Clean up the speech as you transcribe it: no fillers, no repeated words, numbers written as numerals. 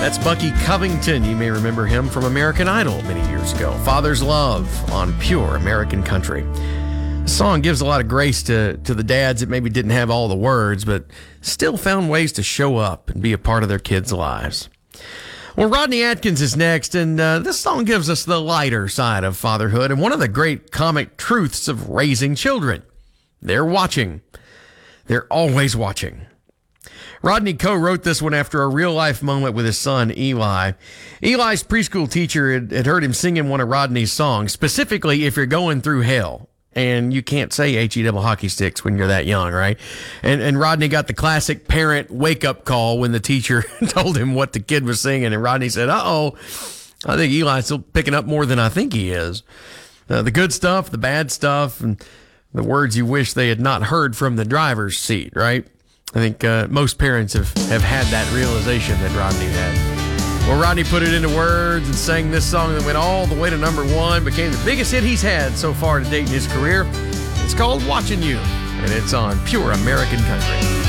That's Bucky Covington. You may remember him from American Idol many years ago. Father's Love on Pure American Country. The song gives a lot of grace to the dads that maybe didn't have all the words, but still found ways to show up and be a part of their kids' lives. Well, Rodney Atkins is next, and this song gives us the lighter side of fatherhood and one of the great comic truths of raising children. They're watching. They're always watching. Rodney co-wrote this one after a real-life moment with his son, Eli. Eli's preschool teacher had heard him singing one of Rodney's songs, specifically If You're Going Through Hell. And you can't say H-E-double hockey sticks when you're that young, right? And Rodney got the classic parent wake-up call when the teacher told him what the kid was singing. And Rodney said, uh-oh, I think Eli's still picking up more than I think he is. The good stuff, the bad stuff, and the words you wish they had not heard from the driver's seat, right? I think most parents have had that realization that Rodney had. Well, Rodney put it into words and sang this song that went all the way to number one, became the biggest hit he's had so far to date in his career. It's called Watching You, and it's on Pure American Country.